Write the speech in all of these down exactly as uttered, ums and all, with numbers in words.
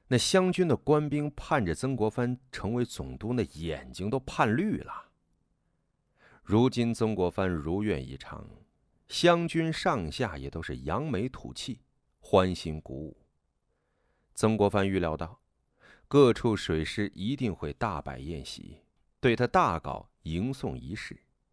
那湘军的官兵盼着曾国藩成为总督，那眼睛都盼绿了。如今曾国藩如愿以偿，湘军上下也都是扬眉吐气，欢欣鼓舞。曾国藩预料到，各处水师一定会大摆宴席，对他大搞迎送仪式。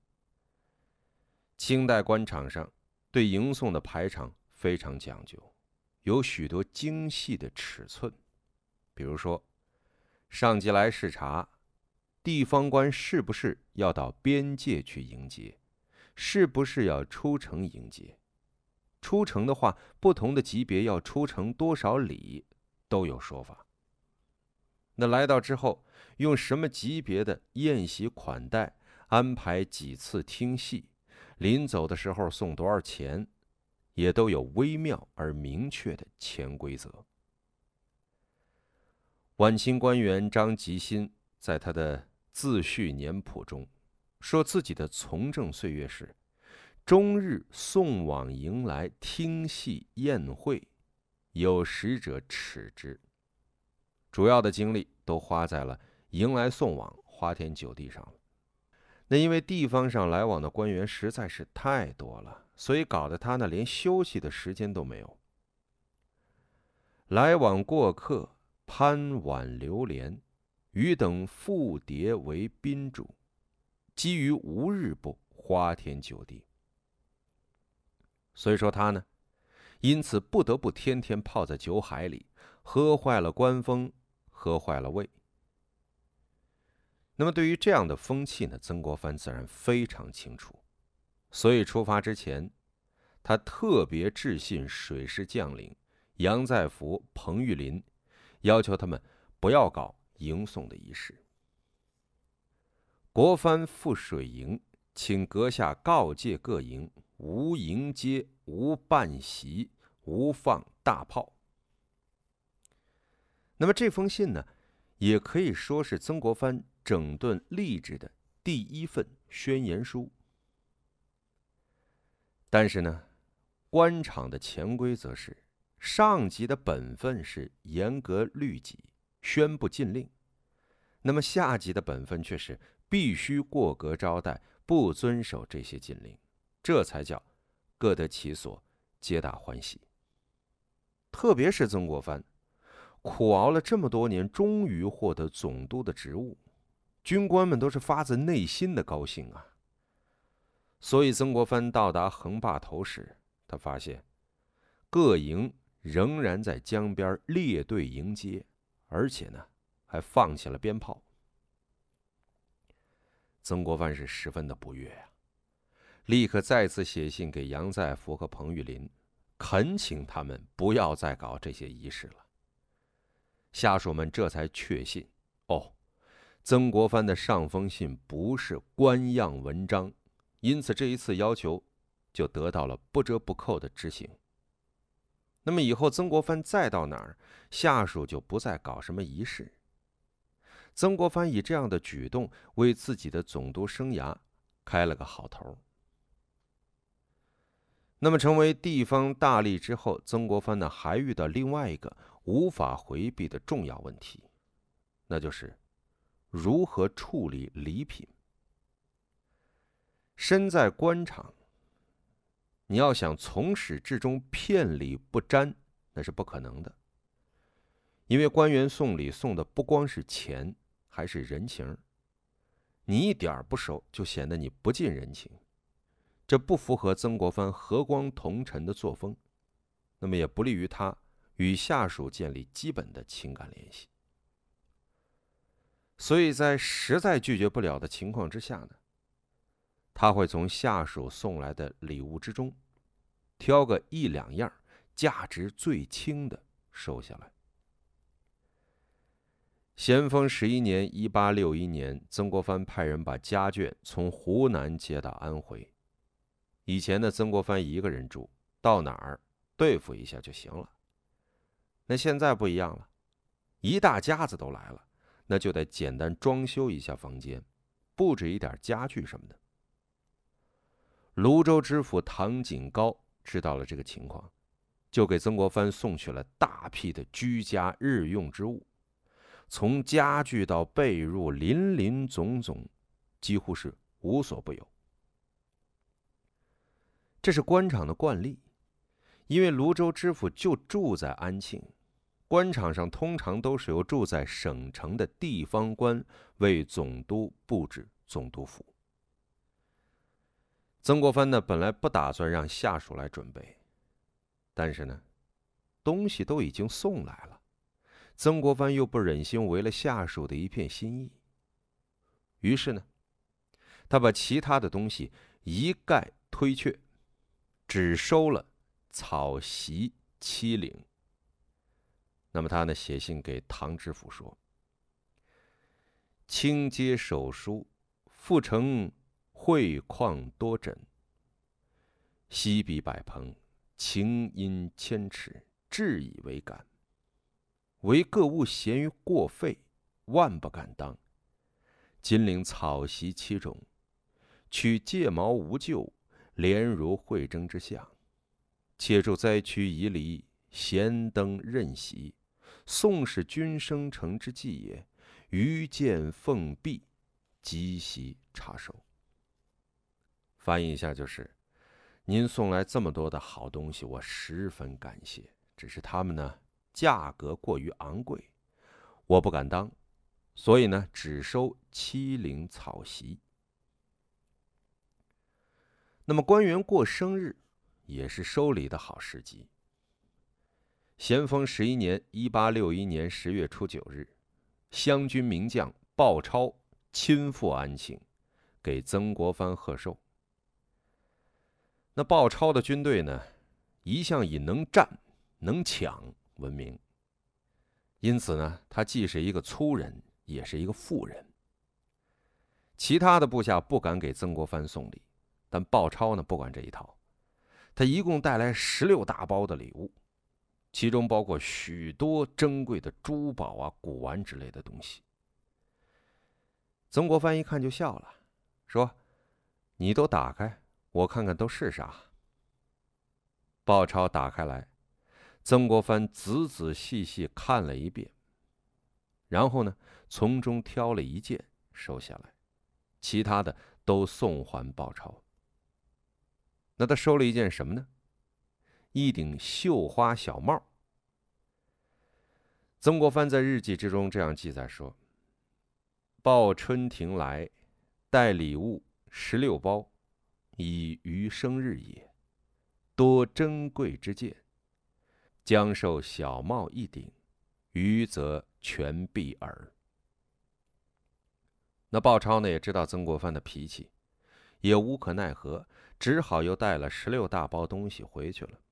清代官场上对迎送的排场非常讲究，有许多精细的尺寸。比如说，上级来视察，地方官是不是要到边界去迎接，是不是要出城迎接，出城的话，不同的级别要出城多少里都有说法。那来到之后，用什么级别的宴席款待，安排几次听戏，临走的时候送多少钱，也都有微妙而明确的潜规则。晚清官员张吉新在他的自序年谱中说，自己的从政岁月是终日送往迎来，听戏宴会，有识者耻之。主要的精力都花在了迎来送往、花天酒地上了。那因为地方上来往的官员实在是太多了，所以搞得他呢连休息的时间都没有。来往过客，攀挽流连，余等复叠为宾主，基于无日不花天酒地。所以说他呢，因此不得不天天泡在酒海里，喝坏了官风，喝坏了胃。那么对于这样的风气呢，曾国藩自然非常清楚，所以出发之前，他特别致信水师将领杨再福、彭玉麟，要求他们不要搞迎送的仪式。国藩赴水营，请阁下告诫各营，无迎接，无办席，无放大炮。那么这封信呢，也可以说是曾国藩整顿吏治的第一份宣言书。但是呢，官场的潜规则是，上级的本分是严格律己，宣布禁令，那么下级的本分却是必须过格招待，不遵守这些禁令，这才叫各得其所，皆大欢喜。特别是曾国藩苦熬了这么多年，终于获得总督的职务，军官们都是发自内心的高兴啊。所以曾国藩到达横坝头时，他发现各营仍然在江边列队迎接，而且呢还放起了鞭炮。曾国藩是十分的不悦啊，立刻再次写信给杨再福和彭玉麟，恳请他们不要再搞这些仪式了。下属们这才确信，哦，曾国藩的上封信不是官样文章，因此这一次要求就得到了不折不扣的执行。那么以后曾国藩再到哪儿，下属就不再搞什么仪式。曾国藩以这样的举动为自己的总督生涯开了个好头。那么成为地方大吏之后，曾国藩呢还遇到另外一个无法回避的重要问题，那就是如何处理礼品。身在官场，你要想从始至终片礼不沾，那是不可能的。因为官员送礼送的不光是钱，还是人情。你一点不收，就显得你不近人情，这不符合曾国藩和光同尘的作风，那么也不利于他与下属建立基本的情感联系。所以在实在拒绝不了的情况之下呢，他会从下属送来的礼物之中挑个一两样价值最轻的收下来。咸丰十一年（一八六一年），曾国藩派人把家眷从湖南接到安徽。以前的曾国藩一个人住，到哪儿对付一下就行了。那现在不一样了，一大家子都来了，那就得简单装修一下房间，布置一点家具什么的。泸州知府唐景高知道了这个情况， 就给曾国藩送去了大批的居家日用之物，从家具到被褥，林林总总，几乎是无所不有。这是官场的惯例，因为泸州知府就住在安庆，官场上通常都是由住在省城的地方官为总督布置总督府。曾国藩呢，本来不打算让下属来准备，但是呢，东西都已经送来了，曾国藩又不忍心违了下属的一片心意，于是呢，他把其他的东西一概推却，只收了草席七领。那么他呢，写信给唐知府说：“清街手书，复成绘况多枕，西壁百棚，情音千尺，至以为感。唯各物嫌于过费，万不敢当。今领草席七种，取芥毛无咎，连如惠征之象。且住灾区夷离，闲登任席，宋使君生成之际也。余见奉璧，即席插手。”翻译一下就是：您送来这么多的好东西，我十分感谢。只是它们呢，价格过于昂贵，我不敢当，所以呢，只收七领草席。那么官员过生日也是收礼的好时机。咸丰十一年（一八六一年）十月初九日，湘军名将鲍超亲赴安庆，给曾国藩贺寿。那鲍超的军队呢，一向以能战能抢闻名，因此呢，他既是一个粗人，也是一个富人。其他的部下不敢给曾国藩送礼，但鲍超呢不管这一套，他一共带来十六大包的礼物，其中包括许多珍贵的珠宝啊、古玩之类的东西。曾国藩一看就笑了，说：“你都打开，我看看都是啥。”鲍超打开来，曾国藩仔仔细细看了一遍，然后呢，从中挑了一件收下来，其他的都送还鲍超。那他收了一件什么呢？一顶绣花小帽。曾国藩在日记之中这样记载说：“报春庭来，带礼物十六包，以余生日也。多珍贵之件，将受小帽一顶，余则全璧耳。”那鲍超呢，也知道曾国藩的脾气，也无可奈何，只好又带了十六大包东西回去了。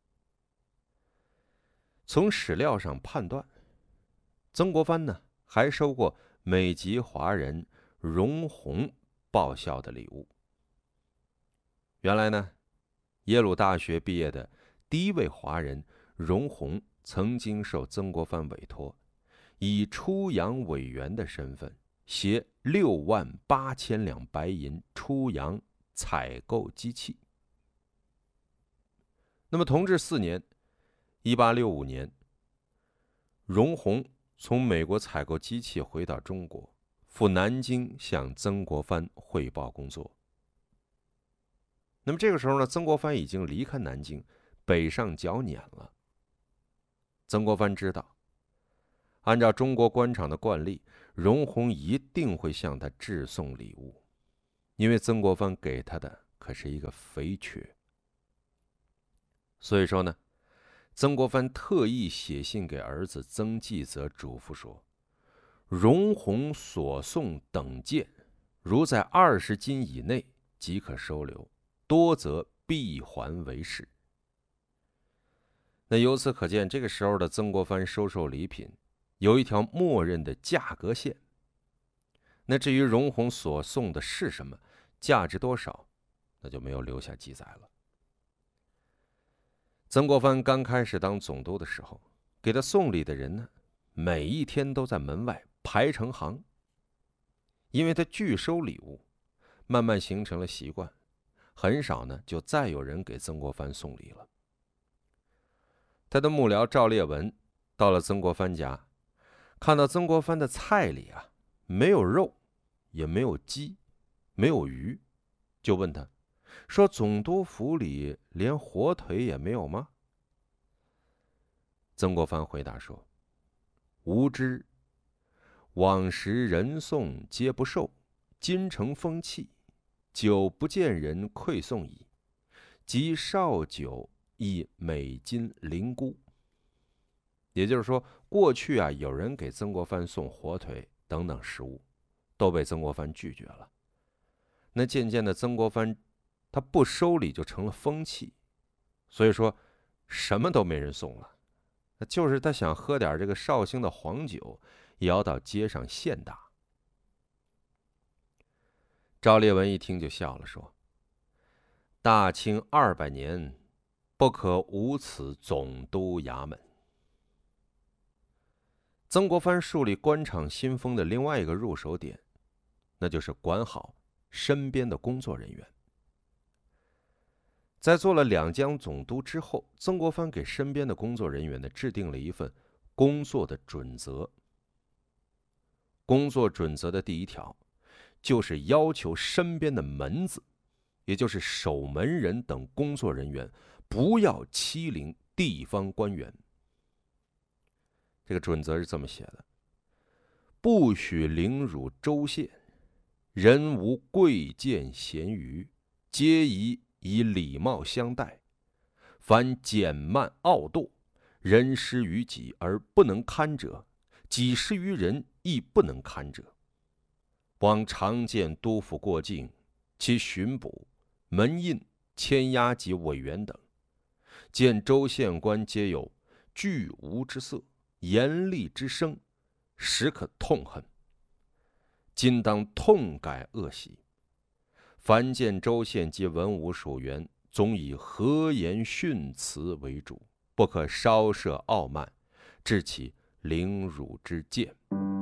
从史料上判断，曾国藩呢还收过美籍华人荣闳报效的礼物。原来呢，耶鲁大学毕业的第一位华人荣闳曾经受曾国藩委托，以出洋委员的身份，携六万八千两白银出洋采购机器。那么同治四年（一八六五年），荣闳从美国采购机器回到中国，赴南京向曾国藩汇报工作。那么这个时候呢，曾国藩已经离开南京，北上剿捻了。曾国藩知道，按照中国官场的惯例，荣闳一定会向他致送礼物，因为曾国藩给他的可是一个肥缺。所以说呢，曾国藩特意写信给儿子曾纪泽，嘱咐说：“荣闳所送等件，如在二十斤以内，即可收留，多则必还为是。”那由此可见，这个时候的曾国藩收受礼品有一条默认的价格线。那至于荣闳所送的是什么，价值多少，那就没有留下记载了。曾国藩刚开始当总督的时候，给他送礼的人呢，每一天都在门外排成行。因为他拒收礼物，慢慢形成了习惯，很少呢就再有人给曾国藩送礼了。 他的幕僚赵烈文到了曾国藩家，看到曾国藩的菜里啊没有肉，也没有鸡，没有鱼，就问他说：“总督府里连火腿也没有吗？”曾国藩回答说：“无知。往时人送皆不受，今成风气，久不见人馈送矣。即少酒亦每斤零沽。”也就是说，过去啊，有人给曾国藩送火腿等等食物，都被曾国藩拒绝了。那渐渐的，曾国藩他不收礼就成了风气，所以说什么都没人送了。就是他想喝点这个绍兴的黄酒，也要到街上现打。赵烈文一听就笑了，说：“大清二百年，不可无此总督衙门。”曾国藩树立官场新风的另外一个入手点，那就是管好身边的工作人员。在做了两江总督之后，曾国藩给身边的工作人员呢制定了一份工作的准则。工作准则的第一条，就是要求身边的门子，也就是守门人等工作人员，不要欺凌地方官员。这个准则是这么写的：不许凌辱州县，人无贵贱咸愚，皆宜以礼貌相待。凡减慢傲惰，人施于己而不能堪者，己施于人亦不能堪者。往常见督府过境，其巡捕、门印、签押及委员等，见州县官皆有惧无之色，严厉之声，实可痛恨。今当痛改恶习，凡见州县及文武属员，总以和言训辞为主，不可稍涉傲慢，致其凌辱之见。